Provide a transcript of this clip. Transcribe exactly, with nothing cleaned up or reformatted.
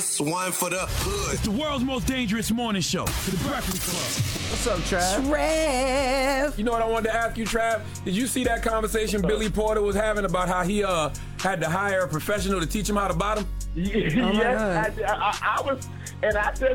One for the hood. It's the world's most dangerous morning show. The Breakfast Club. What's up, Trav? Trav. You know what I wanted to ask you, Trav? Did you see that conversation Billy Porter was having about how he uh had to hire a professional to teach him how to bottom? Yeah, Oh my yes, God. I, I, I was, and I said